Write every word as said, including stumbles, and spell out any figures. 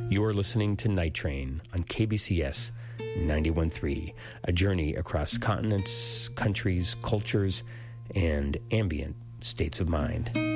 You are listening to Night Train on K B C S ninety-one point three, a journey across continents, countries, cultures, and ambient states of mind.